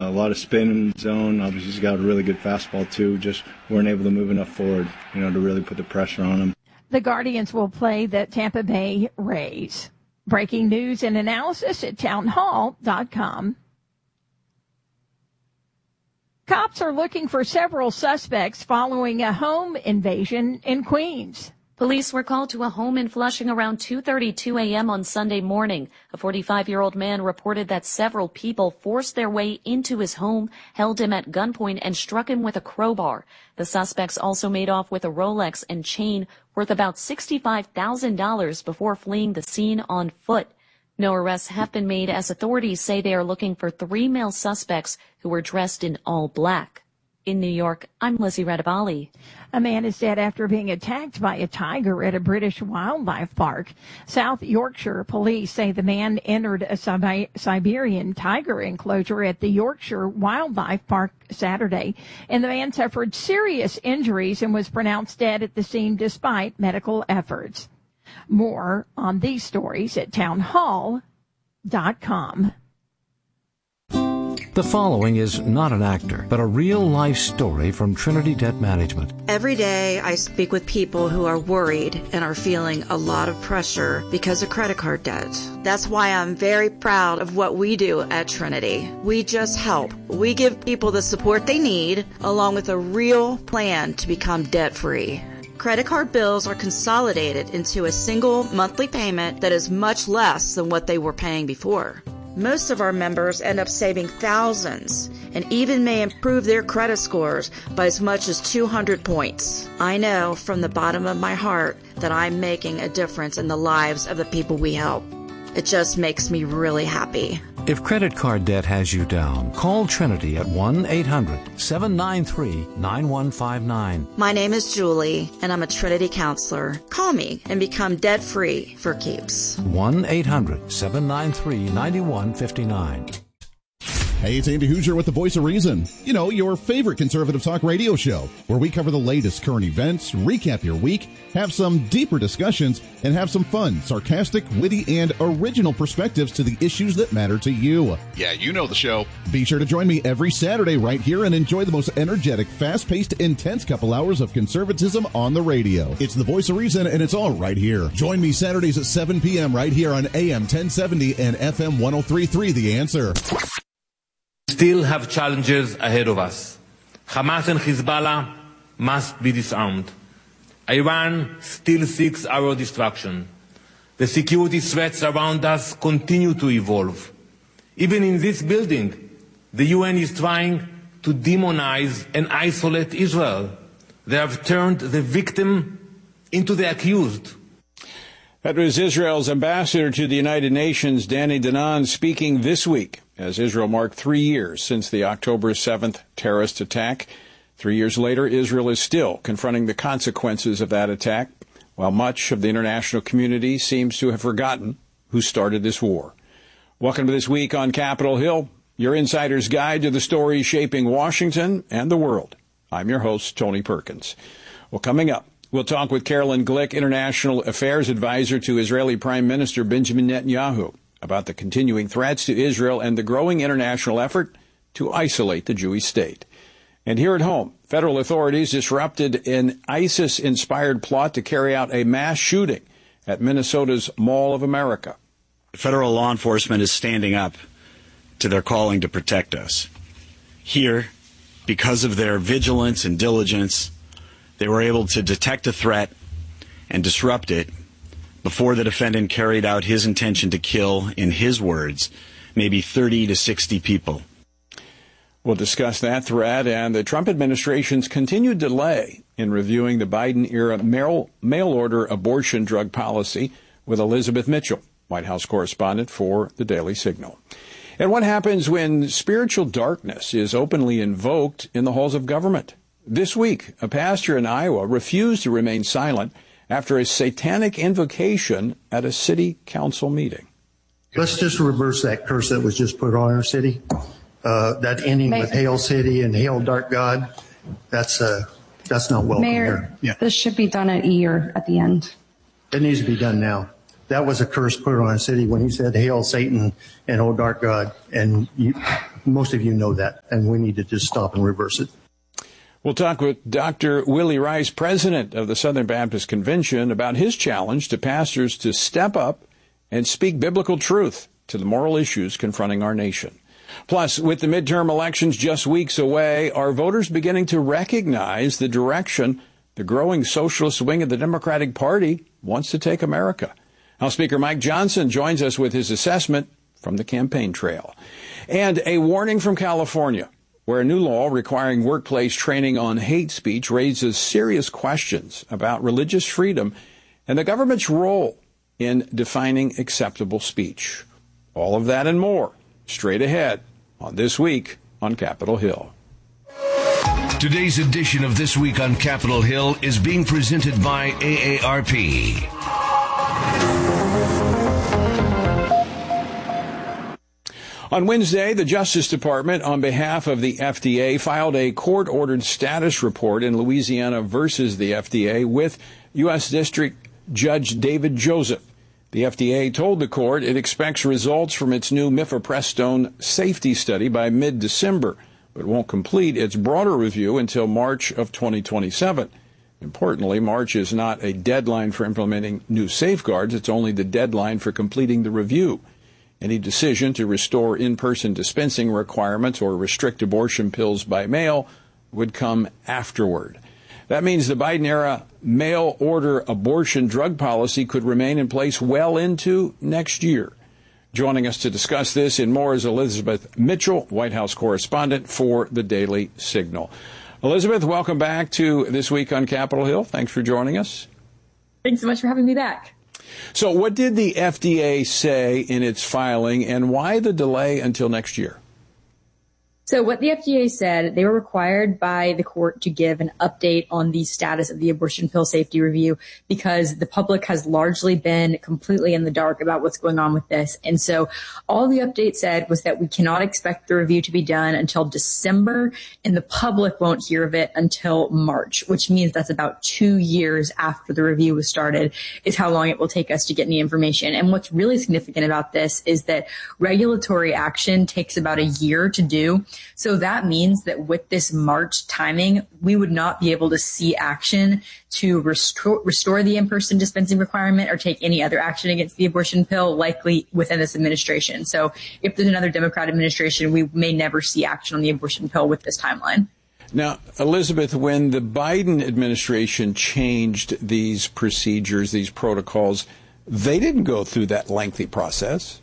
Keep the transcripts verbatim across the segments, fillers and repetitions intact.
a lot of spin in the zone. Obviously, he's got a really good fastball, too. Just weren't able to move enough forward, you know, to really put the pressure on him. The Guardians will play the Tampa Bay Rays. Breaking news and analysis at town hall dot com. Cops are looking for several suspects following a home invasion in Queens. Police were called to a home in Flushing around two thirty-two a.m. on Sunday morning. A forty-five-year-old man reported that several people forced their way into his home, held him at gunpoint, and struck him with a crowbar. The suspects also made off with a Rolex and chain worth about sixty-five thousand dollars before fleeing the scene on foot. No arrests have been made as authorities say they are looking for three male suspects who were dressed in all black. In New York, I'm Lizzie Radabali. A man is dead after being attacked by a tiger at a British wildlife park. South Yorkshire police say the man entered a Sibi- Siberian tiger enclosure at the Yorkshire Wildlife Park Saturday, and the man suffered serious injuries and was pronounced dead at the scene despite medical efforts. More on these stories at town hall dot com. The following is not an actor, but a real-life story from Trinity Debt Management. Every day I speak with people who are worried and are feeling a lot of pressure because of credit card debt. That's why I'm very proud of what we do at Trinity. We just help. We give people the support they need, along with a real plan to become debt-free. Credit card bills are consolidated into a single monthly payment that is much less than what they were paying before. Most of our members end up saving thousands and even may improve their credit scores by as much as two hundred points. I know from the bottom of my heart that I'm making a difference in the lives of the people we help. It just makes me really happy. If credit card debt has you down, call Trinity at one eight hundred seven nine three nine one five nine. My name is Julie, and I'm a Trinity counselor. Call me and become debt-free for keeps. one eight hundred seven nine three nine one five nine. Hey, it's Andy Hoosier with the Voice of Reason. You know, your favorite conservative talk radio show, where we cover the latest current events, recap your week, have some deeper discussions, and have some fun, sarcastic, witty, and original perspectives to the issues that matter to you. Yeah, you know the show. Be sure to join me every Saturday right here and enjoy the most energetic, fast-paced, intense couple hours of conservatism on the radio. It's the Voice of Reason, and it's all right here. Join me Saturdays at seven p.m. right here on A M ten seventy and F M one oh three point three, The Answer. Still have challenges ahead of us. Hamas and Hezbollah must be disarmed. Iran still seeks our destruction. The security threats around us continue to evolve. Even in this building, the U N is trying to demonize and isolate Israel. They have turned the victim into the accused. That was Israel's ambassador to the United Nations, Danny Danon, speaking this week as Israel marked three years since the October seventh terrorist attack. Three years later, Israel is still confronting the consequences of that attack, while much of the international community seems to have forgotten who started this war. Welcome to This Week on Capitol Hill, your insider's guide to the stories shaping Washington and the world. I'm your host, Tony Perkins. Well, coming up, we'll talk with Carolyn Glick, International Affairs Advisor to Israeli Prime Minister Benjamin Netanyahu, about the continuing threats to Israel and the growing international effort to isolate the Jewish state. And here at home, federal authorities disrupted an ISIS-inspired plot to carry out a mass shooting at Minnesota's Mall of America. Federal law enforcement is standing up to their calling to protect us. Here, because of their vigilance and diligence, they were able to detect a threat and disrupt it before the defendant carried out his intention to kill, in his words, maybe thirty to sixty people. We'll discuss that threat and the Trump administration's continued delay in reviewing the Biden-era mail-order abortion drug policy with Elizabeth Mitchell, White House correspondent for The Daily Signal. And what happens when spiritual darkness is openly invoked in the halls of government? This week, a pastor in Iowa refused to remain silent after a satanic invocation at a city council meeting. Let's just reverse that curse that was just put on our city. Uh, that ending Mayor. with Hail City and Hail Dark God, that's uh, that's not welcome Mayor, here. Yeah. This should be done at ear at the end. It needs to be done now. That was a curse put on our city when he said Hail Satan and Oh Dark God. And you, most of you know that, and we need to just stop and reverse it. We'll talk with Doctor Willie Rice, president of the Southern Baptist Convention, about his challenge to pastors to step up and speak biblical truth to the moral issues confronting our nation. Plus, with the midterm elections just weeks away, are voters beginning to recognize the direction the growing socialist wing of the Democratic Party wants to take America? House Speaker Mike Johnson joins us with his assessment from the campaign trail. And a warning from California, where a new law requiring workplace training on hate speech raises serious questions about religious freedom and the government's role in defining acceptable speech. All of that and more straight ahead on This Week on Capitol Hill. Today's edition of This Week on Capitol Hill is being presented by A A R P. On Wednesday, the Justice Department, on behalf of the F D A, filed a court-ordered status report in Louisiana versus the F D A with U S District Judge David Joseph. The F D A told the court it expects results from its new mifepristone safety study by mid-December, but won't complete its broader review until March of twenty twenty-seven. Importantly, March is not a deadline for implementing new safeguards. It's only the deadline for completing the review. Any decision to restore in-person dispensing requirements or restrict abortion pills by mail would come afterward. That means the Biden-era mail-order abortion drug policy could remain in place well into next year. Joining us to discuss this and more is Elizabeth Mitchell, White House correspondent for the Daily Signal. Elizabeth, welcome back to This Week on Capitol Hill. Thanks for joining us. Thanks so much for having me back. So what did the F D A say in its filing, and why the delay until next year? So what the F D A said, they were required by the court to give an update on the status of the abortion pill safety review because the public has largely been completely in the dark about what's going on with this. And so all the update said was that we cannot expect the review to be done until December, and the public won't hear of it until March, which means that's about two years after the review was started is how long it will take us to get any information. And what's really significant about this is that regulatory action takes about a year to do. So that means that with this March timing, we would not be able to see action to restore, restore the in-person dispensing requirement or take any other action against the abortion pill likely within this administration. So if there's another Democrat administration, we may never see action on the abortion pill with this timeline. Now, Elizabeth, when the Biden administration changed these procedures, these protocols, they didn't go through that lengthy process.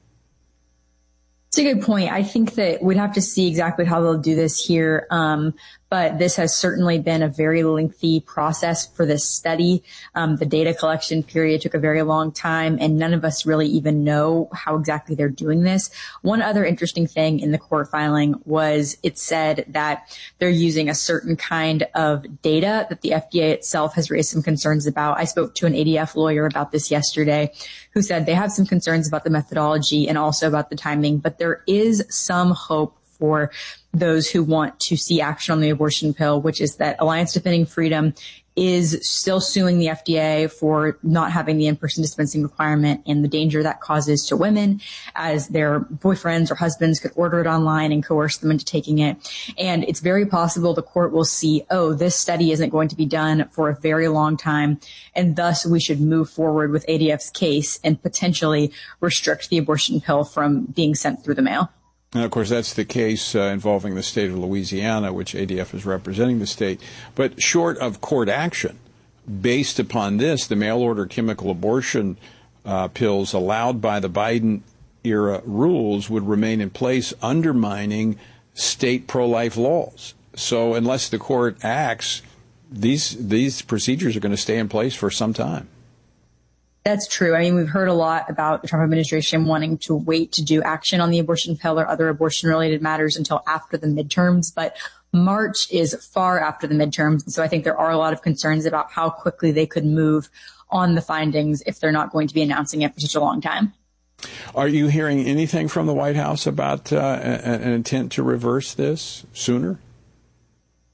It's a good point. I think that we'd have to see exactly how they'll do this here. Um, but this has certainly been a very lengthy process for this study. Um, the data collection period took a very long time, and none of us really even know how exactly they're doing this. One other interesting thing in the court filing was it said that they're using a certain kind of data that the F D A itself has raised some concerns about. I spoke to an A D F lawyer about this yesterday who said they have some concerns about the methodology and also about the timing, but there is some hope for those who want to see action on the abortion pill, which is that Alliance Defending Freedom is still suing the F D A for not having the in-person dispensing requirement and the danger that causes to women as their boyfriends or husbands could order it online and coerce them into taking it. And it's very possible the court will see, oh, this study isn't going to be done for a very long time, and thus we should move forward with A D F's case and potentially restrict the abortion pill from being sent through the mail. And, of course, that's the case uh, involving the state of Louisiana, which A D F is representing the state. But short of court action, based upon this, the mail-order chemical abortion uh, pills allowed by the Biden-era rules would remain in place, undermining state pro-life laws. So unless the court acts, these these procedures are going to stay in place for some time. That's true. I mean, we've heard a lot about the Trump administration wanting to wait to do action on the abortion pill or other abortion-related matters until after the midterms, but March is far after the midterms. And so I think there are a lot of concerns about how quickly they could move on the findings if they're not going to be announcing it for such a long time. Are you hearing anything from the White House about uh, an intent to reverse this sooner?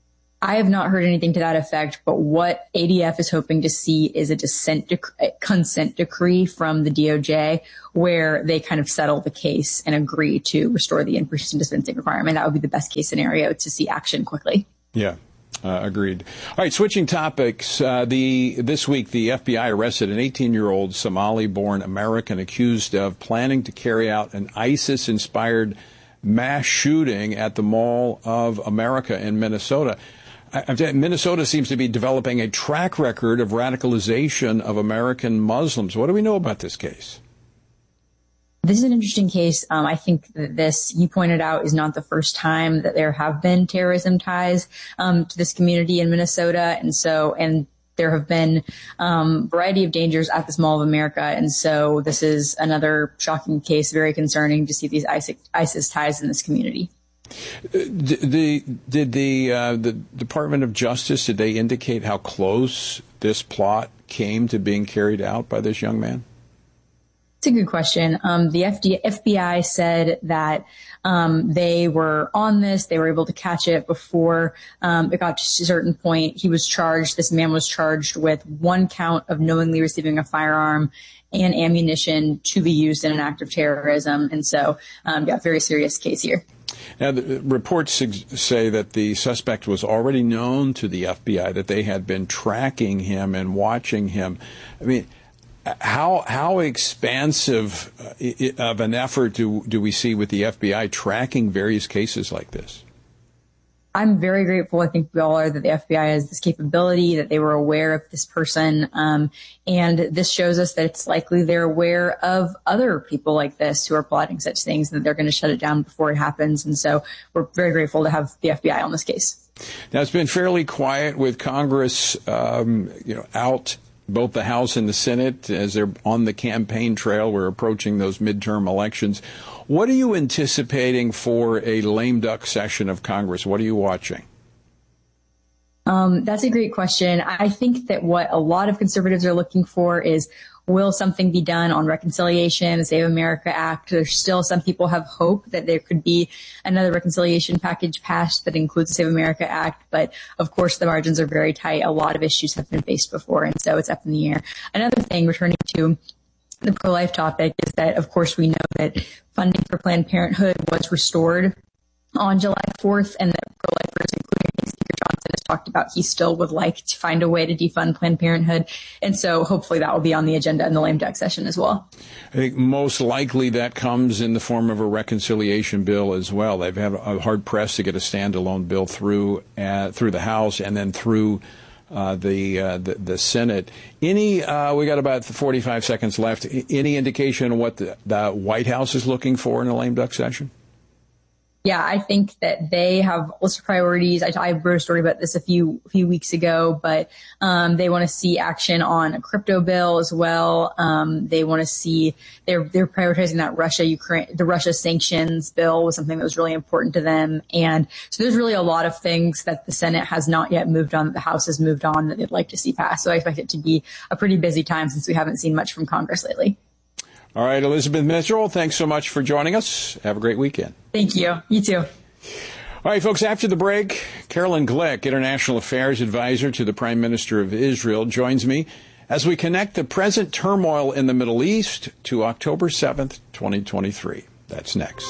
I have not heard anything to that effect, but what A D F is hoping to see is a dissent dec- consent decree from the D O J where they kind of settle the case and agree to restore the in-person distancing requirement. That would be the best case scenario to see action quickly. Yeah. Uh, agreed. All right, switching topics. Uh, the this week, the F B I arrested an eighteen-year-old Somali-born American accused of planning to carry out an ISIS-inspired mass shooting at the Mall of America in Minnesota. I, Minnesota seems to be developing a track record of radicalization of American Muslims. What do we know about this case? This is an interesting case. Um, I think that this, you pointed out, is not the first time that there have been terrorism ties um, to this community in Minnesota. And so, and there have been um, variety of dangers at this Mall of America. And so this is another shocking case, very concerning to see these ISIS, ISIS ties in this community. Did the, did the, uh, the Department of Justice, did they indicate how close this plot came to being carried out by this young man? It's a good question. Um, the F D, F B I said that um, they were on this. They were able to catch it before um, it got to a certain point. He was charged. This man was charged with one count of knowingly receiving a firearm and ammunition to be used in an act of terrorism. And so, um, yeah, very serious case here. Now, the reports say that the suspect was already known to the F B I, that they had been tracking him and watching him. I mean, How how expansive of an effort do do we see with the F B I tracking various cases like this? I'm very grateful. I think we all are that the F B I has this capability, that they were aware of this person. Um, and this shows us that it's likely they're aware of other people like this who are plotting such things, that they're going to shut it down before it happens. And so we're very grateful to have the F B I on this case. Now, it's been fairly quiet with Congress, um, you know, out. Both the House and the Senate, as they're on the campaign trail. We're approaching those midterm elections. What are you anticipating for a lame duck session of Congress? What are you watching? Um, that's a great question. I think that what a lot of conservatives are looking for is, will something be done on reconciliation, the Save America Act? There's still some people have hope that there could be another reconciliation package passed that includes the Save America Act. But of course, the margins are very tight. A lot of issues have been faced before, and so it's up in the air. Another thing, returning to the pro-life topic, is that, of course, we know that funding for Planned Parenthood was restored on July fourth, and that pro-lifers, including Speaker Johnson, has talked about he still would like to find a way to defund Planned Parenthood. And so hopefully that will be on the agenda in the lame duck session as well. I think most likely that comes in the form of a reconciliation bill as well. They've had a hard press to get a standalone bill through uh, through the House and then through uh, the, uh, the the Senate. Any uh, we got about forty-five seconds left. Any indication of what the, the White House is looking for in a lame duck session? Yeah, I think that they have a list of priorities. I, I wrote a story about this a few few weeks ago, but um, they want to see action on a crypto bill as well. Um, they want to see they're they're prioritizing that Russia Ukraine the Russia sanctions bill was something that was really important to them, and so there's really a lot of things that the Senate has not yet moved on, that the House has moved on, that they'd like to see passed. So I expect it to be a pretty busy time since we haven't seen much from Congress lately. All right, Elizabeth Mitchell, thanks so much for joining us. Have a great weekend. Thank you. You too. All right, folks, after the break, Carolyn Glick, International Affairs Advisor to the Prime Minister of Israel, joins me as we connect the present turmoil in the Middle East to October seventh, twenty twenty-three. That's next.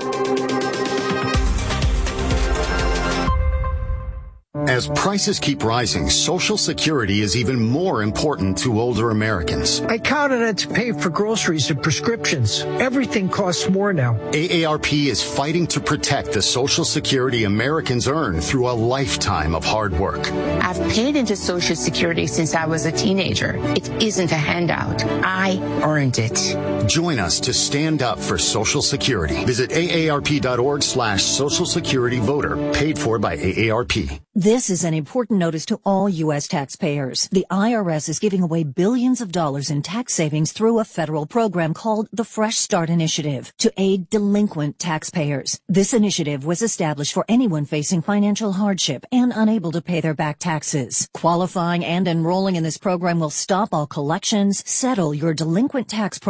As prices keep rising, Social Security is even more important to older Americans. I count on it to pay for groceries and prescriptions. Everything costs more now. A A R P is fighting to protect the Social Security Americans earn through a lifetime of hard work. I've paid into Social Security since I was a teenager. It isn't a handout. I earned it. Join us to stand up for Social Security. Visit A A R P dot org slash Social Security Voter, paid for by A A R P. This is an important notice to all U S taxpayers. The I R S is giving away billions of dollars in tax savings through a federal program called the Fresh Start Initiative to aid delinquent taxpayers. This initiative was established for anyone facing financial hardship and unable to pay their back taxes. Qualifying and enrolling in this program will stop all collections, settle your delinquent tax problem,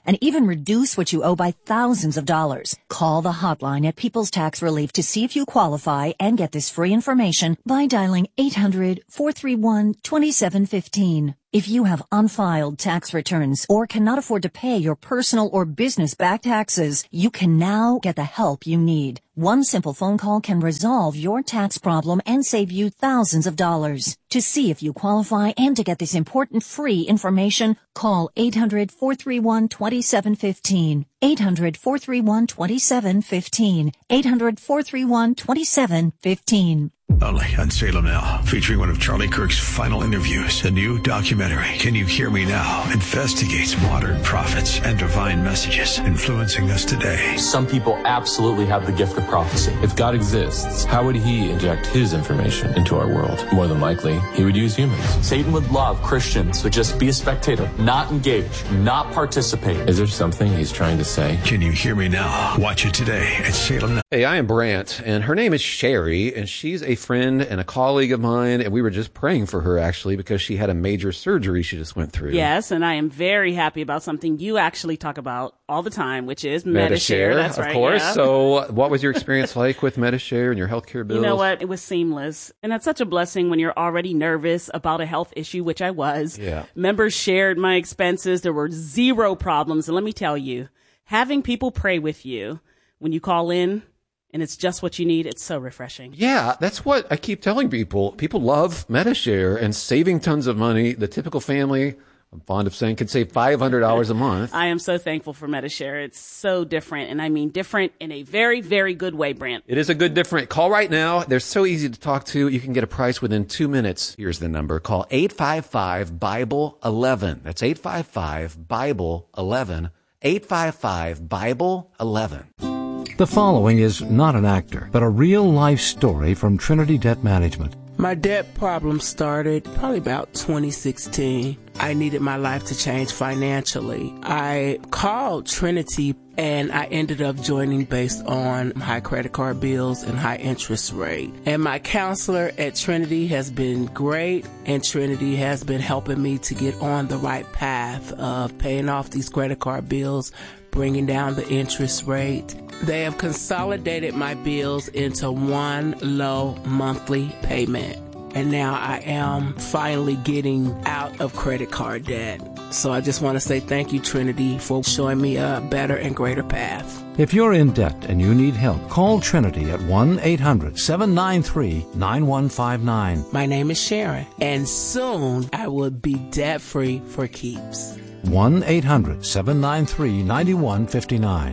and even reduce what you owe by thousands of dollars. Call the hotline at People's Tax Relief to see if you qualify and get this free information by dialing eight hundred, four three one, two seven one five. If you have unfiled tax returns or cannot afford to pay your personal or business-backed taxes, you can now get the help you need. One simple phone call can resolve your tax problem and save you thousands of dollars. To see if you qualify and to get this important free information, call eight hundred, four three one, two seven one five. eight hundred, four three one, two seven one five. eight hundred, four three one, two seven one five. Only on Salem Now, featuring one of Charlie Kirk's final interviews. The new documentary, Can You Hear Me Now?, investigates modern prophets and divine messages influencing us today. Some people absolutely have the gift of prophecy. If God exists, how would he inject his information into our world? More than likely, he would use humans. Satan would love Christians to just be a spectator, not engage, not participate. Is there something he's trying to say? Can You Hear Me Now? Watch it today at Salem Now. Hey, I am Brant, and her name is Sherry, and she's a friend and a colleague of mine, and we were just praying for her, actually, because she had a major surgery she just went through. Yes, and I am very happy about something you actually talk about all the time, which is Medi-Share. That's of right, course. yeah. So what was your experience like with Medi-Share and your healthcare bills? You know what? It was seamless. And that's such a blessing when you're already nervous about a health issue, which I was. Yeah. Members shared my expenses. There were zero problems. And let me tell you, having people pray with you when you call in, and it's just what you need, it's so refreshing. Yeah, that's what I keep telling people. People love Medi-Share and saving tons of money. The typical family, I'm fond of saying, could save five hundred dollars a month. I am so thankful for Medi-Share. It's so different, and I mean different in a very, very good way, Brant. It is a good different. Call right now. They're so easy to talk to. You can get a price within two minutes. Here's the number. Call eight five five, Bible eleven. That's eight five five, Bible eleven. eight five five, Bible eleven. The following is not an actor, but a real-life story from Trinity Debt Management. My debt problem started probably about twenty sixteen. I needed my life to change financially. I called Trinity and I ended up joining based on high credit card bills and high interest rate. And my counselor at Trinity has been great, and Trinity has been helping me to get on the right path of paying off these credit card bills, bringing down the interest rate. They have consolidated my bills into one low monthly payment. And now I am finally getting out of credit card debt. So I just want to say thank you, Trinity, for showing me a better and greater path. If you're in debt and you need help, call Trinity at one eight hundred, seven nine three, nine one five nine. My name is Sharon, and soon I will be debt-free for keeps. one eight hundred, seven nine three, nine one five nine.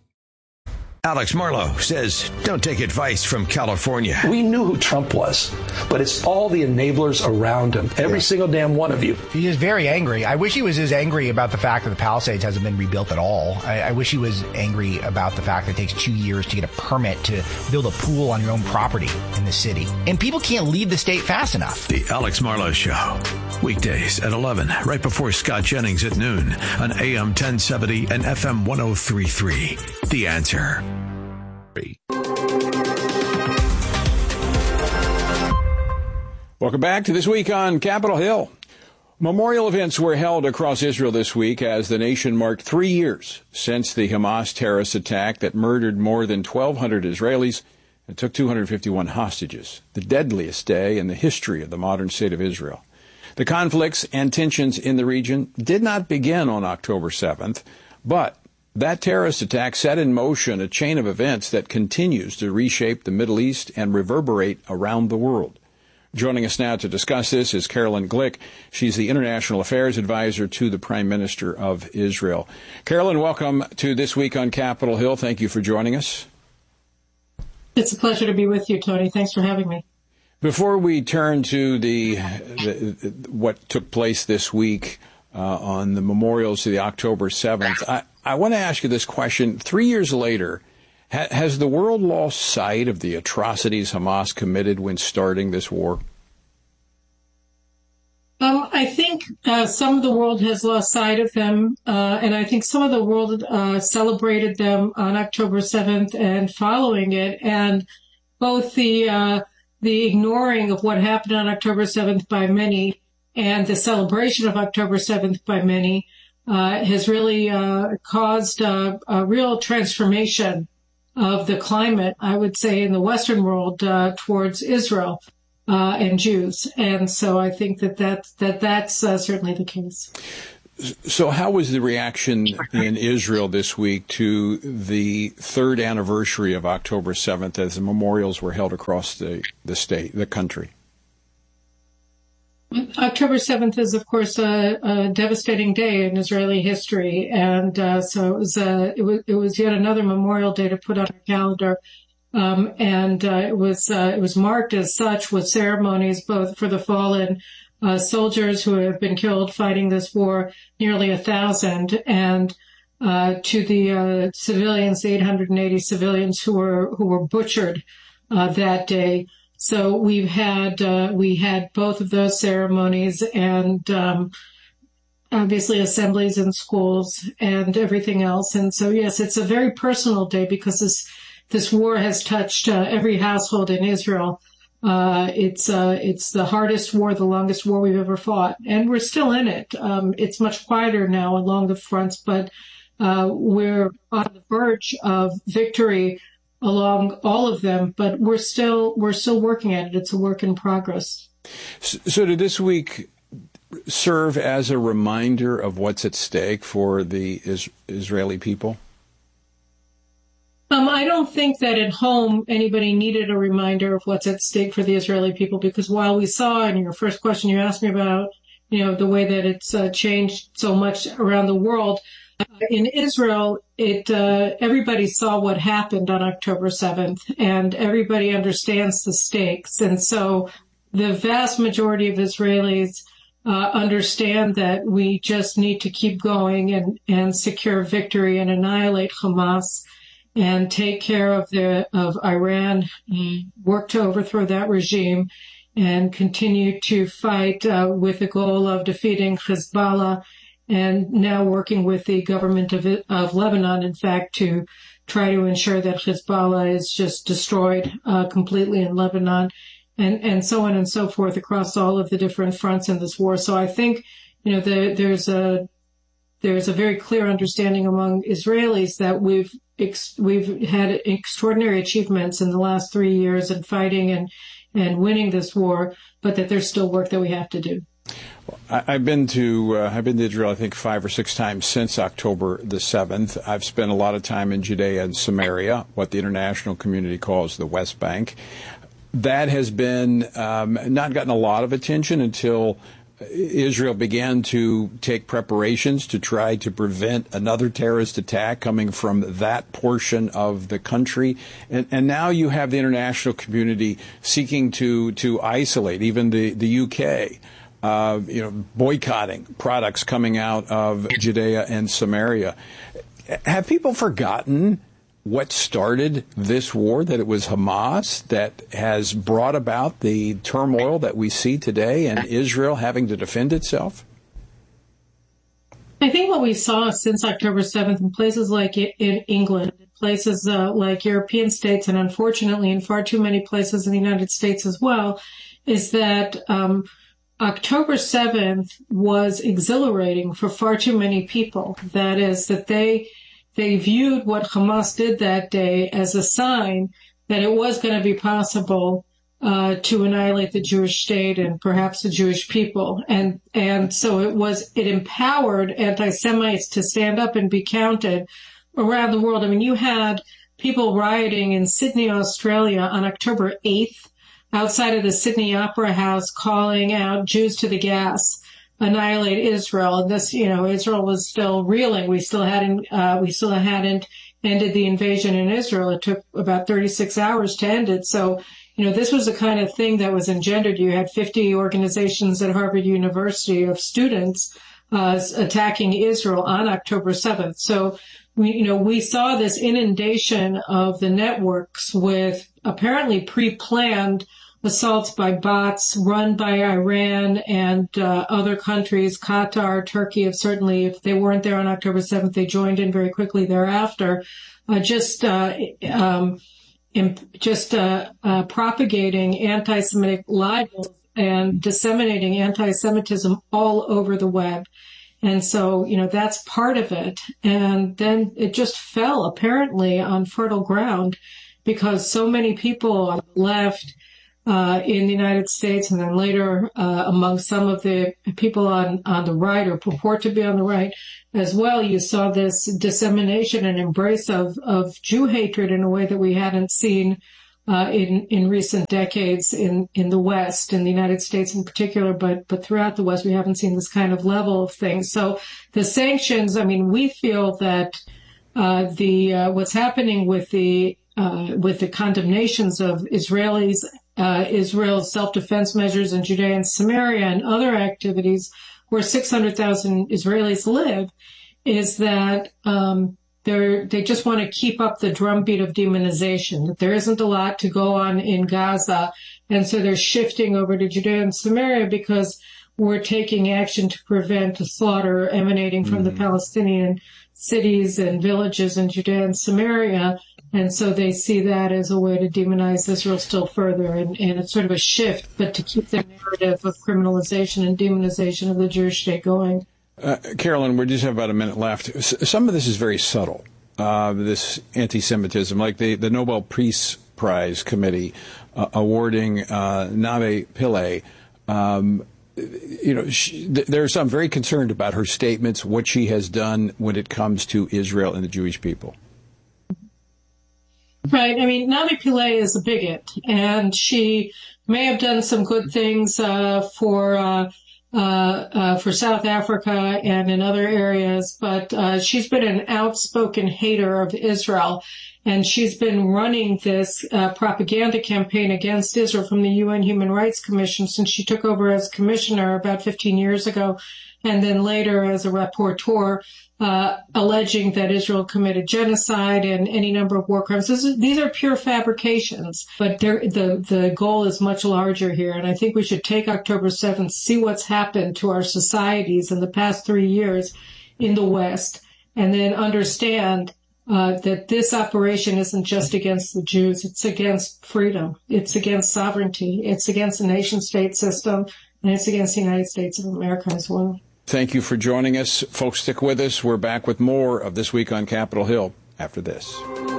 Alex Marlowe says, don't take advice from California. We knew who Trump was, but it's all the enablers around him. Every yeah. single damn one of you. He is very angry. I wish he was as angry about the fact that the Palisades hasn't been rebuilt at all. I, I wish he was angry about the fact that it takes two years to get a permit to build a pool on your own property in the city. And people can't leave the state fast enough. The Alex Marlowe Show. Weekdays at eleven, right before Scott Jennings at noon on A M ten seventy and F M one oh three point three. The Answer. Welcome back to This Week on Capitol Hill. Memorial events were held across Israel this week as the nation marked three years since the Hamas terrorist attack that murdered more than twelve hundred Israelis and took two hundred fifty-one hostages, the deadliest day in the history of the modern state of Israel. The conflicts and tensions in the region did not begin on October seventh, but that terrorist attack set in motion a chain of events that continues to reshape the Middle East and reverberate around the world. Joining us now to discuss this is Carolyn Glick. She's the International Affairs Advisor to the Prime Minister of Israel. Carolyn, welcome to This Week on Capitol Hill. Thank you for joining us. It's a pleasure to be with you, Tony. Thanks for having me. Before we turn to the, the what took place this week uh, on the memorials to the October seventh, I, I want to ask you this question. Three years later, ha- has the world lost sight of the atrocities Hamas committed when starting this war? Um, I think uh, some of the world has lost sight of them, uh, and I think some of the world uh, celebrated them on October seventh and following it, and both the uh, the ignoring of what happened on October seventh by many and the celebration of October seventh by many uh, has really uh, caused a, a real transformation of the climate, I would say, in the Western world uh, towards Israel uh, and Jews. And so I think that, that, that that's uh, certainly the case. So how was the reaction in Israel this week to the third anniversary of October seventh as the memorials were held across the, the state, the country? October seventh is, of course, a, a devastating day in Israeli history, and uh, so it was, uh, it was it was yet another Memorial Day to put on our calendar, um, and uh, it was uh, it was marked as such with ceremonies both for the fallen uh, soldiers who have been killed fighting this war, nearly a thousand, and uh, to the uh, civilians, eight hundred eighty civilians who were who were butchered uh, that day. So we've had uh, we had both of those ceremonies, and um, obviously assemblies in schools and everything else. And so yes, it's a very personal day because this this war has touched uh, every household in Israel. Uh, it's uh, it's the hardest war, the longest war we've ever fought, and we're still in it. Um, it's much quieter now along the fronts, but uh, we're on the verge of victory along all of them, but we're still we're still working at it. It's a work in progress. So, so did this week serve as a reminder of what's at stake for the is, Israeli people? Um, I don't think that at home anybody needed a reminder of what's at stake for the Israeli people, because while we saw in your first question you asked me about, you know, the way that it's uh, changed so much around the world, in Israel, it uh, everybody saw what happened on October seventh, and everybody understands the stakes. And so the vast majority of Israelis uh, understand that we just need to keep going and, and secure victory and annihilate Hamas and take care of the of Iran, work to overthrow that regime, and continue to fight uh, with the goal of defeating Hezbollah, and now working with the government of, of Lebanon, in fact, to try to ensure that Hezbollah is just destroyed uh, completely in Lebanon, and, and so on and so forth across all of the different fronts in this war. So I think, you know, the, there's a there's a very clear understanding among Israelis that we've ex, we've had extraordinary achievements in the last three years in fighting and and winning this war, but that there's still work that we have to do. I've been to uh, I've been to Israel, I think, five or six times since October the seventh. I've spent a lot of time in Judea and Samaria, what the international community calls the West Bank. That has been um, not gotten a lot of attention until Israel began to take preparations to try to prevent another terrorist attack coming from that portion of the country. And, and now you have the international community seeking to to isolate, even the, the U K. Uh, you know, boycotting products coming out of Judea and Samaria. Have people forgotten what started this war, that it was Hamas that has brought about the turmoil that we see today and Israel having to defend itself? I think what we saw since October seventh in places like in England, places uh, like European states, and unfortunately in far too many places in the United States as well, is that um, October seventh was exhilarating for far too many people. That is, that they they viewed what Hamas did that day as a sign that it was going to be possible uh, to annihilate the Jewish state and perhaps the Jewish people. And and so it was it empowered anti-Semites to stand up and be counted around the world. I mean, you had people rioting in Sydney, Australia on October eighth. Outside of the Sydney Opera House, calling out Jews to the gas, annihilate Israel. And this, you know, Israel was still reeling. We still hadn't, uh, we still hadn't ended the invasion in Israel. It took about thirty-six hours to end it. So, you know, this was the kind of thing that was engendered. You had fifty organizations at Harvard University of students uh, attacking Israel on October seventh. So, we, you know, we saw this inundation of the networks with apparently pre-planned assaults by bots run by Iran and uh, other countries. Qatar, Turkey have certainly, if they weren't there on October seventh, they joined in very quickly thereafter. Uh, just uh, um, imp- just uh, uh, propagating anti-Semitic libels and disseminating anti-Semitism all over the web. And so, you know, that's part of it. And then it just fell apparently on fertile ground because so many people on the left uh, in the United States and then later uh, among some of the people on, on the right or purport to be on the right as well, you saw this dissemination and embrace of, of Jew hatred in a way that we hadn't seen Uh, in, in recent decades in, in the West, in the United States in particular, but, but throughout the West, we haven't seen this kind of level of things. So the sanctions, I mean, we feel that, uh, the, uh, what's happening with the, uh, with the condemnations of Israelis, uh, Israel's self-defense measures in Judea and Samaria and other activities where six hundred thousand Israelis live is that, um, They're, they just want to keep up the drumbeat of demonization, that there isn't a lot to go on in Gaza. And so they're shifting over to Judea and Samaria because we're taking action to prevent the slaughter emanating from mm-hmm. the Palestinian cities and villages in Judea and Samaria. And so they see that as a way to demonize Israel still further. And, and it's sort of a shift, but to keep their narrative of criminalization and demonization of the Jewish state going. Uh, Carolyn, we just have about a minute left. S- some of this is very subtle, uh, this anti-Semitism, like the, the Nobel Peace Prize Committee uh, awarding uh, Navi Pillay. Um, you know, she, th- there are some very concerned about her statements, what she has done when it comes to Israel and the Jewish people. Right. I mean, Navi Pillay is a bigot, and she may have done some good things uh, for uh Uh, uh, for South Africa and in other areas, but uh, she's been an outspoken hater of Israel, and she's been running this uh, propaganda campaign against Israel from the U N Human Rights Commission since she took over as commissioner about fifteen years ago, and then later as a rapporteur, uh, alleging that Israel committed genocide and any number of war crimes. This is, these are pure fabrications, but the, the goal is much larger here. And I think we should take October seventh, see what's happened to our societies in the past three years in the West, and then understand uh, that this operation isn't just against the Jews. It's against freedom. It's against sovereignty. It's against the nation state system, and it's against the United States of America as well. Thank you for joining us. Folks, stick with us. We're back with more of This Week on Capitol Hill after this.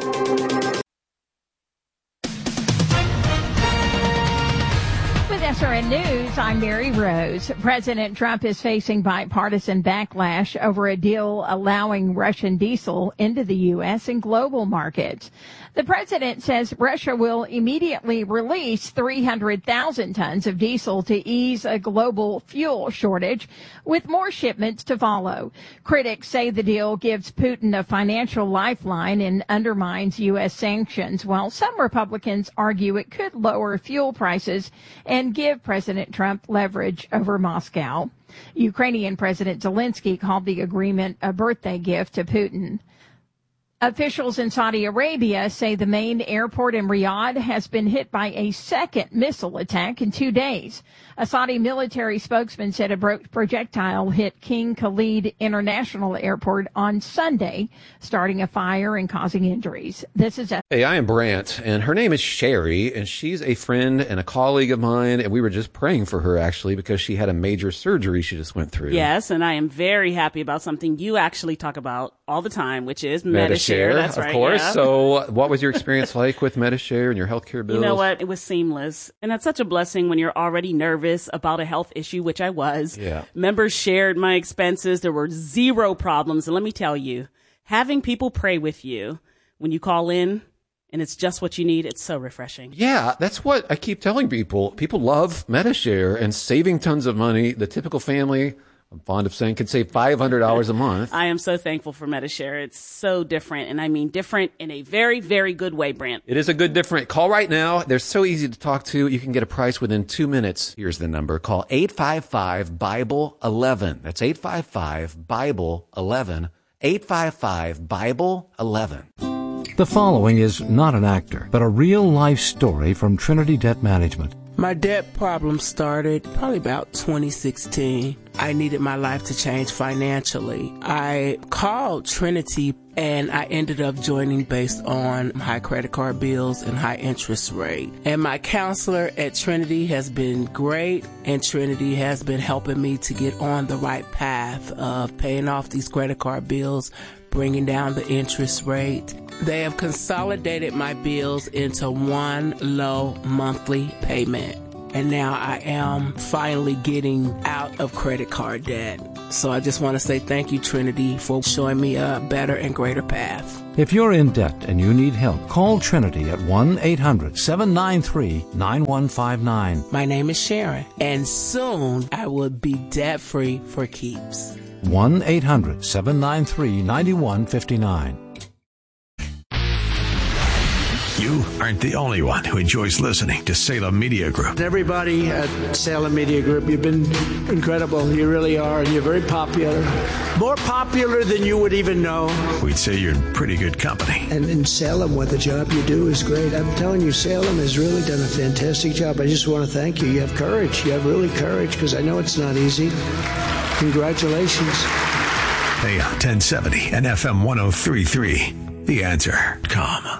With S R N News, I'm Mary Rose. President Trump is facing bipartisan backlash over a deal allowing Russian diesel into the U S and global markets. The president says Russia will immediately release three hundred thousand tons of diesel to ease a global fuel shortage, with more shipments to follow. Critics say the deal gives Putin a financial lifeline and undermines U S sanctions, while some Republicans argue it could lower fuel prices and give President Trump leverage over Moscow. Ukrainian President Zelensky called the agreement a birthday gift to Putin. Officials in Saudi Arabia say the main airport in Riyadh has been hit by a second missile attack in two days. A Saudi military spokesman said a projectile hit King Khalid International Airport on Sunday, starting a fire and causing injuries. This is a Hey, I am Brant, and her name is Sherry, and she's a friend and a colleague of mine, and we were just praying for her, actually, because she had a major surgery she just went through. Yes, and I am very happy about something you actually talk about all the time, which is Medi-Share. Medi-Share, that's of right, course. Yeah. So what was your experience like with Medi-Share and your healthcare bills? You know what? It was seamless. And that's such a blessing when you're already nervous about a health issue, which I was. Yeah. Members shared my expenses. There were zero problems. And let me tell you, having people pray with you when you call in and it's just what you need, it's so refreshing. Yeah, that's what I keep telling people. People love Medi-Share and saving tons of money. The typical family, I'm fond of saying, can save five hundred dollars a month. I am so thankful for Medi-Share. It's so different, and I mean different in a very, very good way, Brant. It is a good different. Call right now. They're so easy to talk to. You can get a price within two minutes. Here's the number. Call eight five five, Bible eleven. That's eight five five, Bible eleven. eight five five, Bible eleven. The following is not an actor, but a real-life story from Trinity Debt Management. My debt problem started probably about twenty sixteen. I needed my life to change financially. I called Trinity and I ended up joining based on high credit card bills and high interest rate. And my counselor at Trinity has been great, and Trinity has been helping me to get on the right path of paying off these credit card bills, bringing down the interest rate. They have consolidated my bills into one low monthly payment. And now I am finally getting out of credit card debt. So I just want to say thank you, Trinity, for showing me a better and greater path. If you're in debt and you need help, call Trinity at one eight hundred seven nine three nine one five nine. My name is Sharon, and soon I will be debt-free for keeps. one eight hundred seven nine three nine one five nine. You aren't the only one who enjoys listening to Salem Media Group. Everybody at Salem Media Group, you've been incredible. You really are, and you're very popular. More popular than you would even know. We'd say you're in pretty good company. And in Salem, what the job you do is great. I'm telling you, Salem has really done a fantastic job. I just want to thank you. You have courage. You have really courage, because I know it's not easy. Congratulations. A M ten seventy and F M one oh three point three. The Answer. Com.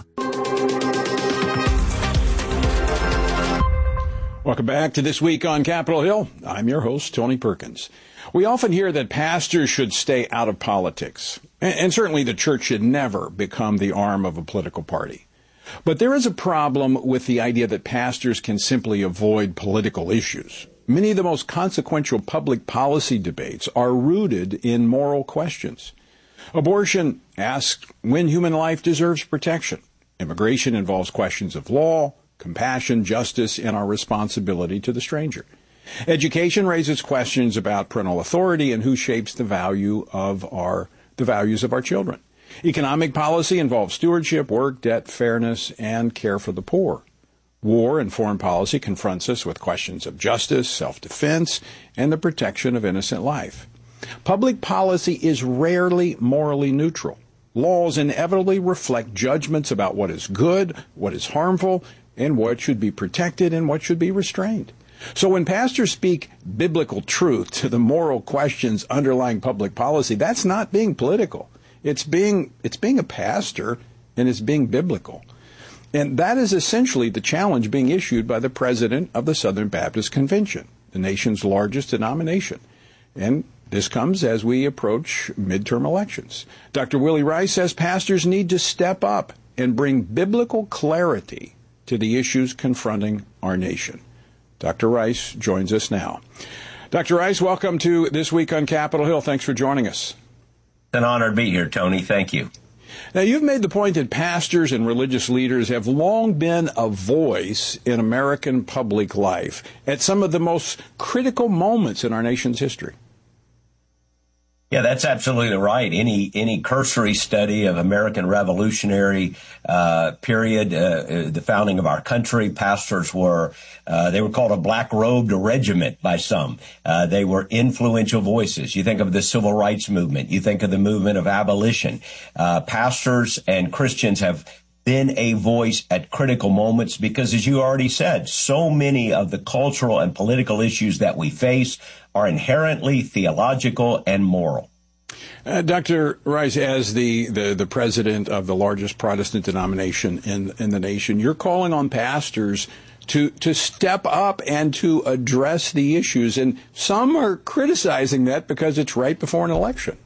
Welcome back to This Week on Capitol Hill. I'm your host, Tony Perkins. We often hear that pastors should stay out of politics, and certainly the church should never become the arm of a political party. But there is a problem with the idea that pastors can simply avoid political issues. Many of the most consequential public policy debates are rooted in moral questions. Abortion asks when human life deserves protection. Immigration involves questions of law, compassion, justice, and our responsibility to the stranger. Education raises questions about parental authority and who shapes the value of our the values of our children. Economic policy involves stewardship, work, debt, fairness, and care for the poor. War and foreign policy confronts us with questions of justice, self-defense, and the protection of innocent life. Public policy is rarely morally neutral. Laws inevitably reflect judgments about what is good, what is harmful, and what should be protected and what should be restrained. So when pastors speak biblical truth to the moral questions underlying public policy, that's not being political. It's being it's being a pastor, and it's being biblical. And that is essentially the challenge being issued by the president of the Southern Baptist Convention, the nation's largest denomination. And this comes as we approach midterm elections. Doctor Willie Rice says pastors need to step up and bring biblical clarity to the issues confronting our nation. Doctor Rice joins us now. Doctor Rice, welcome to This Week on Capitol Hill. Thanks for joining us. It's an honor to be here, Tony. Thank you. Now, you've made the point that pastors and religious leaders have long been a voice in American public life at some of the most critical moments in our nation's history. Yeah, that's absolutely right. Any any cursory study of American Revolutionary uh, period, uh, the founding of our country, pastors were uh, they were called a black-robed regiment by some. Uh, they were influential voices. You think of the Civil Rights Movement. You think of the movement of abolition. Uh, pastors and Christians have been a voice at critical moments because, as you already said, so many of the cultural and political issues that we face are inherently theological and moral. Uh, Doctor Rice, as the, the, the president of the largest Protestant denomination in, in the nation, you're calling on pastors to, to step up and to address the issues. And some are criticizing that because it's right before an election.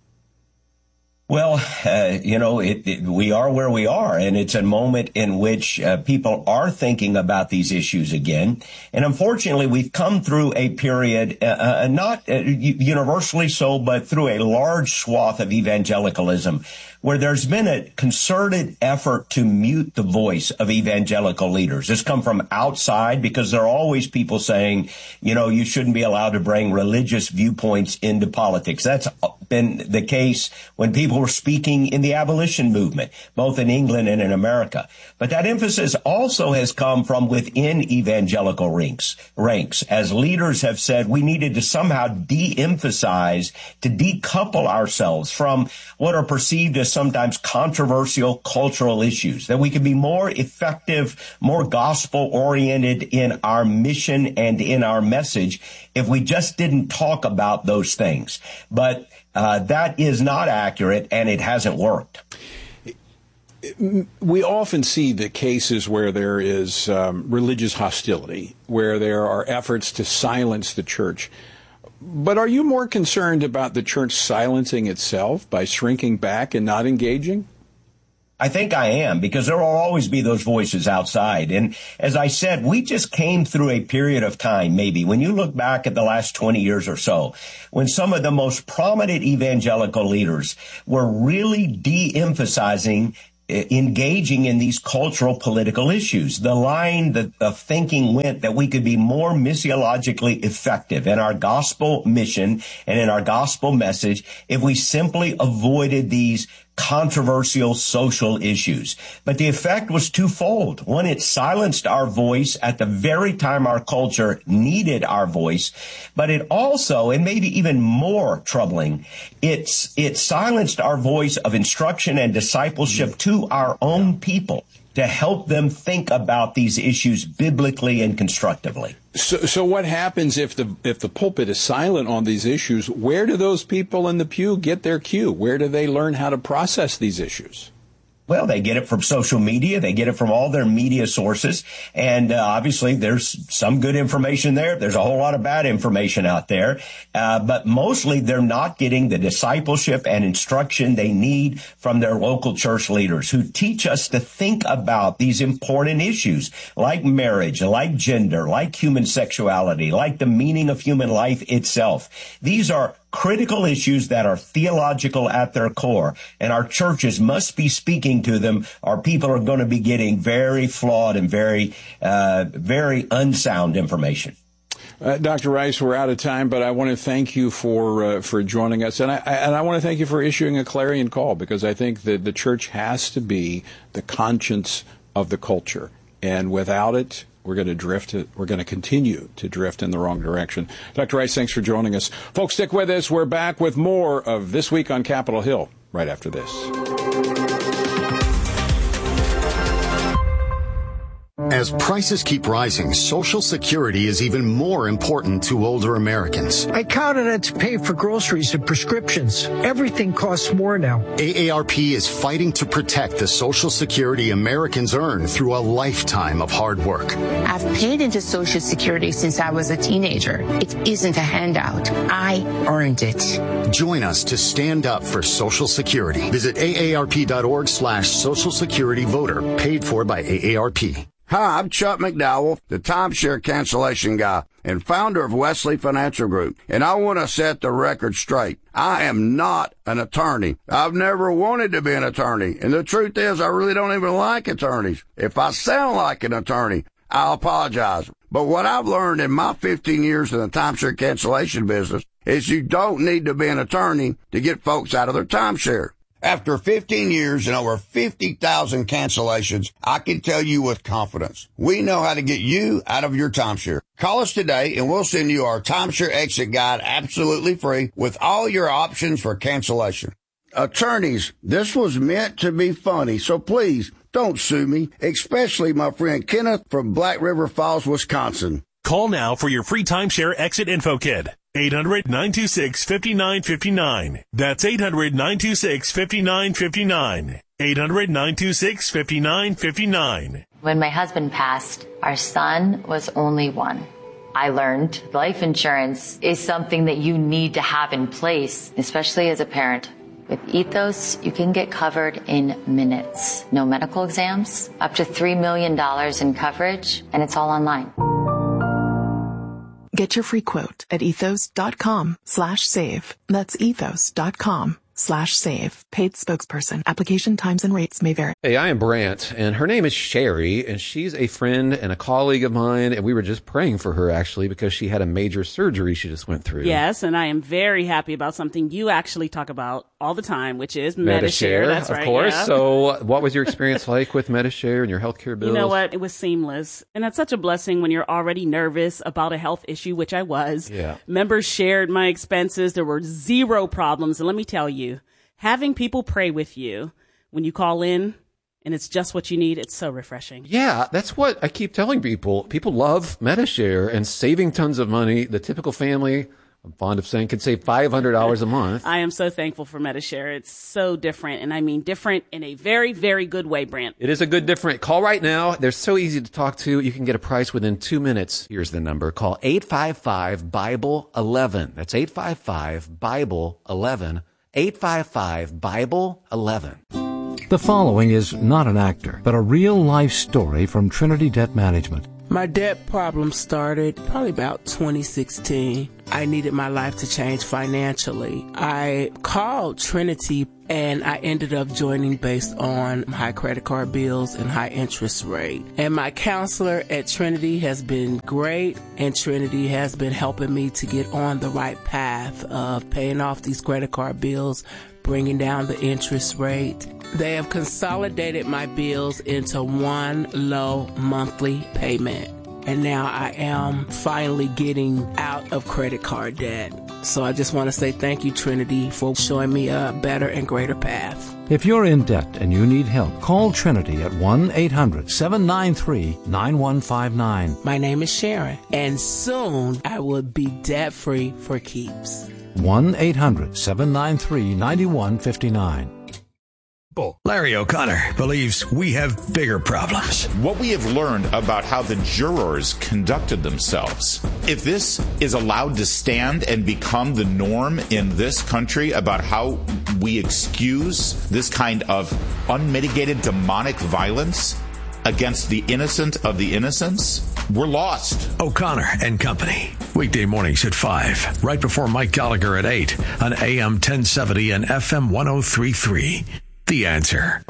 Well, uh, you know, it, it, we are where we are, and it's a moment in which uh, people are thinking about these issues again. And unfortunately, we've come through a period, uh, uh, not uh, universally so, but through a large swath of evangelicalism, where there's been a concerted effort to mute the voice of evangelical leaders. This come from outside because there are always people saying, you know, you shouldn't be allowed to bring religious viewpoints into politics. That's been the case when people people were speaking in the abolition movement, both in England and in America. But that emphasis also has come from within evangelical ranks, ranks, as leaders have said we needed to somehow de-emphasize, to decouple ourselves from what are perceived as sometimes controversial cultural issues, that we could be more effective, more gospel-oriented in our mission and in our message if we just didn't talk about those things. But uh, that is not accurate, and it hasn't worked. We often see the cases where there is um, religious hostility, where there are efforts to silence the church. But are you more concerned about the church silencing itself by shrinking back and not engaging? I think I am, because there will always be those voices outside. And as I said, we just came through a period of time, maybe, when you look back at the last twenty years or so, when some of the most prominent evangelical leaders were really de-emphasizing engaging in these cultural political issues. The line that of thinking went that we could be more missiologically effective in our gospel mission and in our gospel message if we simply avoided these controversial social issues. But the effect was twofold. One, it silenced our voice at the very time our culture needed our voice. But it also, and maybe even more troubling, it's, it silenced our voice of instruction and discipleship to our own people, to help them think about these issues biblically and constructively. So, so what happens if the if the pulpit is silent on these issues? Where do those people in the pew get their cue? Where do they learn how to process these issues? Well, they get it from social media. They get it from all their media sources. And uh, obviously, there's some good information there. There's a whole lot of bad information out there. Uh, but mostly, they're not getting the discipleship and instruction they need from their local church leaders who teach us to think about these important issues like marriage, like gender, like human sexuality, like the meaning of human life itself. These are critical issues that are theological at their core, and our churches must be speaking to them, or people are going to be getting very flawed and very, uh, very unsound information. Uh, Doctor Rice, we're out of time, but I want to thank you for uh, for joining us, and I, I and I want to thank you for issuing a clarion call, because I think that the church has to be the conscience of the culture, and without it, we're going to drift. We're going to continue to drift in the wrong direction. Doctor Rice, thanks for joining us. Folks, stick with us. We're back with more of This Week on Capitol Hill right after this. As prices keep rising, Social Security is even more important to older Americans. I count on it to pay for groceries and prescriptions. Everything costs more now. A A R P is fighting to protect the Social Security Americans earn through a lifetime of hard work. I've paid into Social Security since I was a teenager. It isn't a handout. I earned it. Join us to stand up for Social Security. Visit A A R P dot org slash Social Security Voter, paid for by A A R P. Hi, I'm Chuck McDowell, the timeshare cancellation guy and founder of Wesley Financial Group, and I want to set the record straight. I am not an attorney. I've never wanted to be an attorney, and the truth is I really don't even like attorneys. If I sound like an attorney, I'll apologize. But what I've learned in my fifteen years in the timeshare cancellation business is you don't need to be an attorney to get folks out of their timeshare. After fifteen years and over fifty thousand cancellations, I can tell you with confidence, we know how to get you out of your timeshare. Call us today and we'll send you our timeshare exit guide absolutely free with all your options for cancellation. Attorneys, this was meant to be funny, so please don't sue me, especially my friend Kenneth from Black River Falls, Wisconsin. Call now for your free timeshare exit info kit. eight hundred, nine two six, five nine five nine. That's eight hundred, nine two six, five nine five nine. eight hundred, nine two six, five nine five nine. When my husband passed, our son was only one. I learned life insurance is something that you need to have in place, especially as a parent. With Ethos, you can get covered in minutes. No medical exams, up to three million dollars in coverage, and it's all online. Get your free quote at ethos.com slash save. That's ethos.com slash save. Paid spokesperson. Application times and rates may vary. Hey, I am Brant, and her name is Sherry, and she's a friend and a colleague of mine, and we were just praying for her, actually, because she had a major surgery she just went through. Yes, and I am very happy about something you actually talk about all the time, which is Medi-Share. Medi-Share, That's of right. course. Yeah. So what was your experience like with Medi-Share and your healthcare bills? You know what? It was seamless. And that's such a blessing when you're already nervous about a health issue, which I was. Yeah. Members shared my expenses. There were zero problems. And let me tell you, having people pray with you when you call in, and it's just what you need, it's so refreshing. Yeah, that's what I keep telling people. People love Medi-Share and saving tons of money. The typical family, I'm fond of saying, can save five hundred dollars a month. I am so thankful for Medi-Share. It's so different, and I mean different in a very, very good way, Brant. It is a good different. Call right now. They're so easy to talk to. You can get a price within two minutes. Here's the number. Call eight five five, Bible eleven. That's eight five five, Bible eleven. eight five five, Bible eleven. The following is not an actor, but a real-life story from Trinity Debt Management. My debt problem started probably about twenty sixteen. I needed my life to change financially. I called Trinity and I ended up joining based on high credit card bills and high interest rate. And my counselor at Trinity has been great, and Trinity has been helping me to get on the right path of paying off these credit card bills, bringing down the interest rate. They have consolidated my bills into one low monthly payment. And now I am finally getting out of credit card debt. So I just want to say thank you, Trinity, for showing me a better and greater path. If you're in debt and you need help, call Trinity at one eight hundred, seven nine three, nine one five nine. My name is Sharon, and soon I will be debt-free for keeps. one eight hundred, seven nine three, nine one five nine. Larry O'Connor believes we have bigger problems. What we have learned about how the jurors conducted themselves, if this is allowed to stand and become the norm in this country about how we excuse this kind of unmitigated demonic violence against the innocent of the innocents, we're lost. O'Connor and Company. Weekday mornings at five, right before Mike Gallagher at eight on A M ten seventy and F M one oh three point three. The Answer.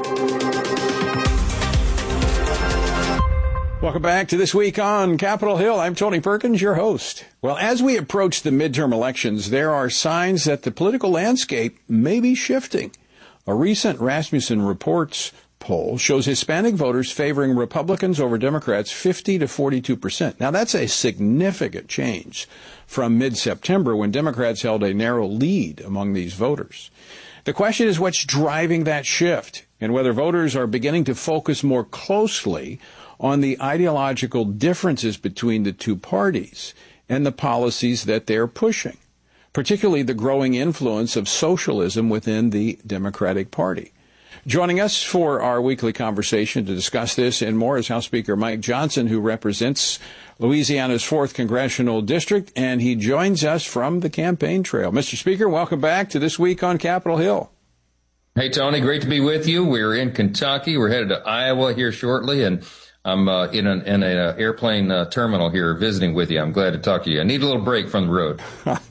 Welcome back to This Week on Capitol Hill. I'm Tony Perkins, your host. Well, as we approach the midterm elections, there are signs that the political landscape may be shifting. A recent Rasmussen Reports poll shows Hispanic voters favoring Republicans over Democrats fifty to forty-two percent. Now, that's a significant change from mid-September when Democrats held a narrow lead among these voters. The question is what's driving that shift and whether voters are beginning to focus more closely on the ideological differences between the two parties and the policies that they're pushing, particularly the growing influence of socialism within the Democratic Party. Joining us for our weekly conversation to discuss this and more is House Speaker Mike Johnson, who represents Louisiana's fourth Congressional District, and he joins us from the campaign trail. Mister Speaker, welcome back to This Week on Capitol Hill. Hey, Tony, great to be with you. We're in Kentucky. We're headed to Iowa here shortly, and I'm uh, in an in a, uh, airplane uh, terminal here visiting with you. I'm glad to talk to you. I need a little break from the road.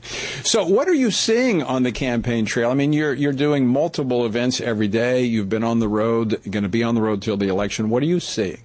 So what are you seeing on the campaign trail? I mean, you're you're doing multiple events every day. You've been on the road, going to be on the road till the election. What are you seeing?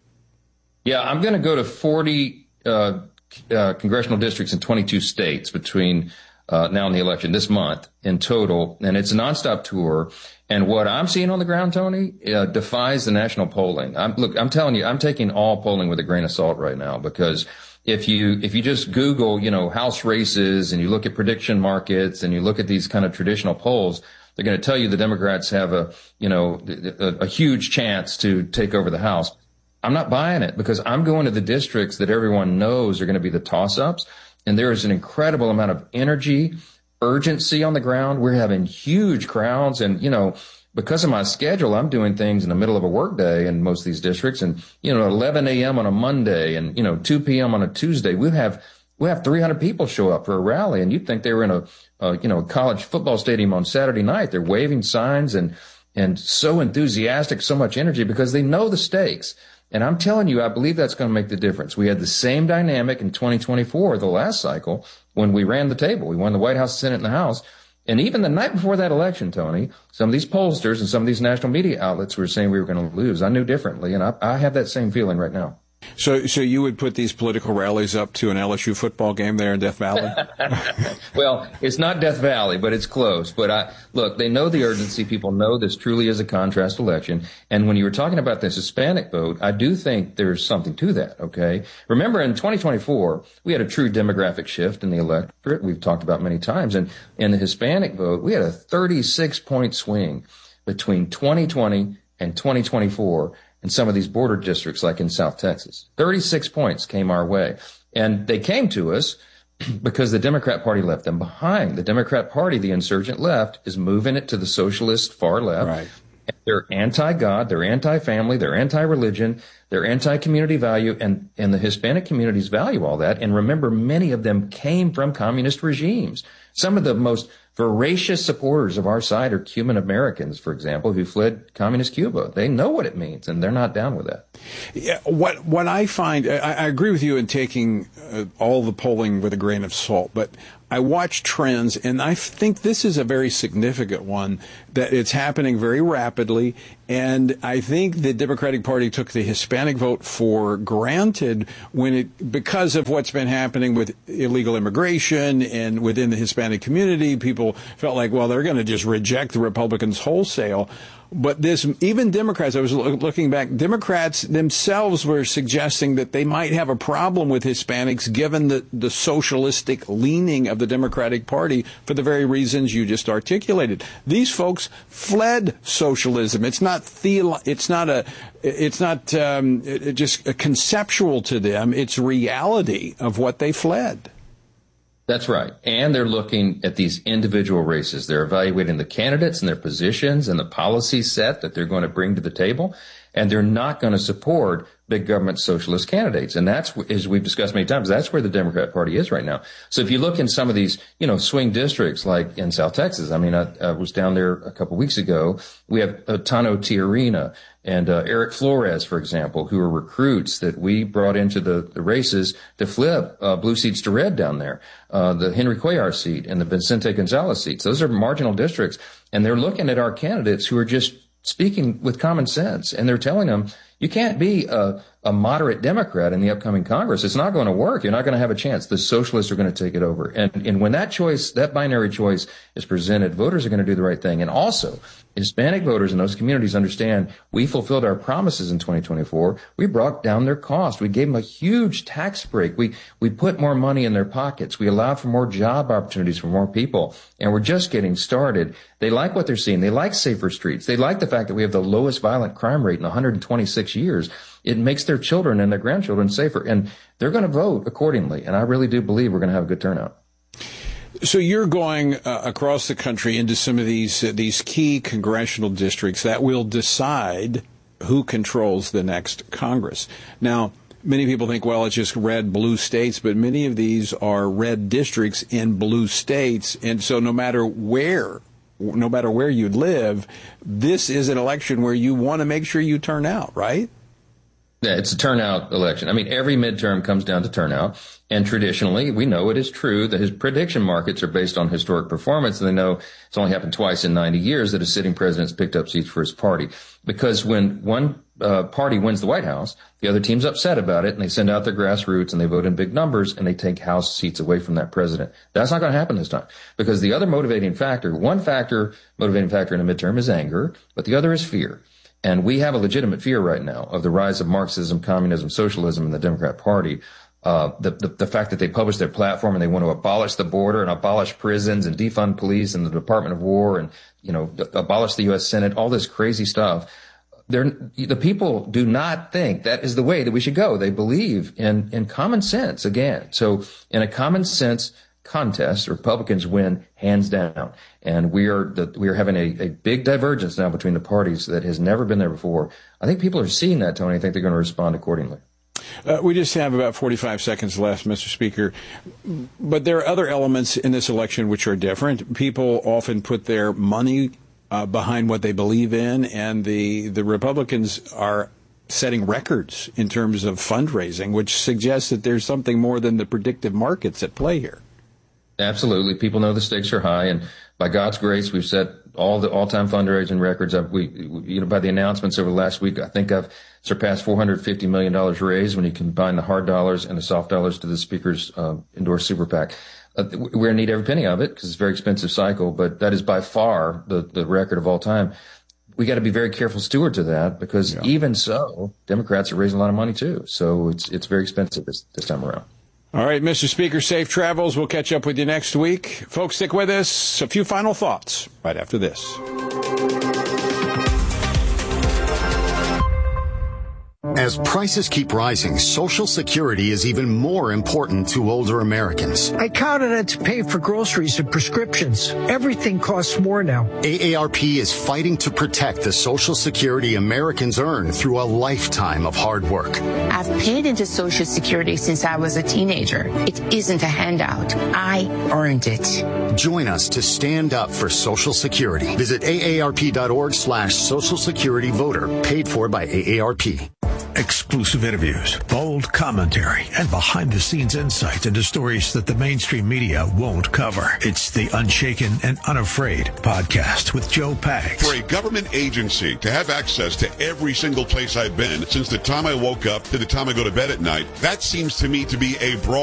Yeah, I'm going to go to forty uh, uh, congressional districts in twenty-two states between uh, now and the election this month in total. And it's a nonstop tour. And what I'm seeing on the ground, Tony, uh, defies the national polling. I'm, look, I'm telling you, I'm taking all polling with a grain of salt right now, because if you if you just Google, you know, House races and you look at prediction markets and you look at these kind of traditional polls, they're going to tell you the Democrats have a, you know, a, a huge chance to take over the House. I'm not buying it, because I'm going to the districts that everyone knows are going to be the toss-ups. And there is an incredible amount of energy, urgency on the ground. We're having huge crowds. And, you know, because of my schedule, I'm doing things in the middle of a workday in most of these districts. And, you know, eleven a.m. on a Monday and, you know, two p.m. on a Tuesday, we have we have three hundred people show up for a rally. And you'd think they were in a, a you know, a college football stadium on Saturday night. They're waving signs and and so enthusiastic, so much energy, because they know the stakes. And I'm telling you, I believe that's going to make the difference. We had the same dynamic in twenty twenty-four, the last cycle, when we ran the table. We won the White House, Senate, and the House. And even the night before that election, Tony, some of these pollsters and some of these national media outlets were saying we were going to lose. I knew differently, and I, I have that same feeling right now. So, so you would put these political rallies up to an L S U football game there in Death Valley? Well, it's not Death Valley, but it's close. But I, look, they know the urgency. People know this truly is a contrast election. And when you were talking about this Hispanic vote, I do think there's something to that, okay? Remember, in twenty twenty-four, we had a true demographic shift in the electorate. We've talked about many times. And in the Hispanic vote, we had a thirty-six point swing between twenty twenty and twenty twenty-four. In some of these border districts, like in South Texas. thirty-six points came our way. And they came to us because the Democrat Party left them behind. The Democrat Party, the insurgent left, is moving it to the socialist far left. Right. They're anti-God, they're anti-family, they're anti-religion, they're anti-community value, and, and the Hispanic communities value all that. And remember, many of them came from communist regimes. Some of the most voracious supporters of our side are Cuban Americans, for example, who fled communist Cuba. They know what it means, and they're not down with that. Yeah, what what I find, I, I agree with you in taking uh, all the polling with a grain of salt, but I watch trends, and I think this is a very significant one, that it's happening very rapidly, and I think the Democratic Party took the Hispanic vote for granted when it, because of what's been happening with illegal immigration and within the Hispanic community, people felt like, well, they're going to just reject the Republicans wholesale. But this, even Democrats, I was looking back, Democrats themselves were suggesting that they might have a problem with Hispanics given the, the socialistic leaning of the Democratic Party for the very reasons you just articulated. These folks fled socialism. It's not theolo- it's not a, it's not um, it, just a conceptual to them. It's reality of what they fled. That's right. And they're looking at these individual races. They're evaluating the candidates and their positions and the policy set that they're going to bring to the table. And they're not going to support big government socialist candidates. And that's, as we've discussed many times, that's where the Democrat Party is right now. So if you look in some of these, you know, swing districts like in South Texas, I mean, I, I was down there a couple of weeks ago. We have uh, Tano Tiarina and uh, Eric Flores, for example, who are recruits that we brought into the, the races to flip uh, blue seats to red down there. Uh, the Henry Cuellar seat and the Vicente Gonzalez seats. Those are marginal districts. And they're looking at our candidates who are just speaking with common sense. And they're telling them, you can't be a, a moderate Democrat in the upcoming Congress. It's not going to work. You're not going to have a chance. The socialists are going to take it over. And, and when that choice, that binary choice is presented, voters are going to do the right thing. And also, Hispanic voters in those communities understand we fulfilled our promises in twenty twenty-four. We brought down their cost. We gave them a huge tax break. We, we put more money in their pockets. We allowed for more job opportunities for more people. And we're just getting started. They like what they're seeing. They like safer streets. They like the fact that we have the lowest violent crime rate in one hundred twenty-six years. It makes their children and their grandchildren safer. And they're going to vote accordingly. And I really do believe we're going to have a good turnout. So you're going uh, across the country into some of these uh, these key congressional districts that will decide who controls the next Congress. Now, many people think, well, it's just red, blue states, but many of these are red districts in blue states. And so no matter where, no matter where you live, this is an election where you want to make sure you turn out, right? Yeah, it's a turnout election. I mean, every midterm comes down to turnout. And traditionally, we know it is true that his prediction markets are based on historic performance. And they know it's only happened twice in ninety years that a sitting president's picked up seats for his party. Because when one uh, party wins the White House, the other team's upset about it, and they send out their grassroots and they vote in big numbers and they take House seats away from that president. That's not going to happen this time. Because the other motivating factor, one factor, motivating factor in a midterm is anger, but the other is fear. And we have a legitimate fear right now of the rise of Marxism, communism, socialism in the Democrat Party. Uh, the, the, the fact that they publish their platform and they want to abolish the border and abolish prisons and defund police and the Department of War and, you know, abolish the U S Senate, all this crazy stuff. They're, the people do not think that is the way that we should go. They believe in, in common sense again. So in a common sense contest, Republicans win hands down. And we are the, we are having a, a big divergence now between the parties that has never been there before. I think people are seeing that, Tony. I think they're going to respond accordingly. Uh, we just have about forty-five seconds left, Mister Speaker. But there are other elements in this election which are different. People often put their money uh, behind what they believe in, and the, the Republicans are setting records in terms of fundraising, which suggests that there's something more than the predictive markets at play here. Absolutely. People know the stakes are high, and by God's grace, we've set all the all-time fundraising records. I've, we, you know, by the announcements over the last week, I think I've surpassed four hundred fifty million dollars raised when you combine the hard dollars and the soft dollars to the Speaker's uh, endorsed super PAC. Uh, we're going to need every penny of it because it's a very expensive cycle, but that is by far the, the record of all time. We got to be very careful stewards of that because yeah. even so, Democrats are raising a lot of money too. So it's it's very expensive this, this time around. All right, Mister Speaker, safe travels. We'll catch up with you next week. Folks, stick with us. A few final thoughts right after this. As prices keep rising, Social Security is even more important to older Americans. I count on it to pay for groceries and prescriptions. Everything costs more now. A A R P is fighting to protect the Social Security Americans earn through a lifetime of hard work. I've paid into Social Security since I was a teenager. It isn't a handout. I earned it. Join us to stand up for Social Security. Visit A A R P dot org slash Social Security Voter, paid for by A A R P. Exclusive interviews, bold commentary, and behind-the-scenes insights into stories that the mainstream media won't cover. It's the Unshaken and Unafraid podcast with Joe Pags. For a government agency to have access to every single place I've been since the time I woke up to the time I go to bed at night, that seems to me to be a broad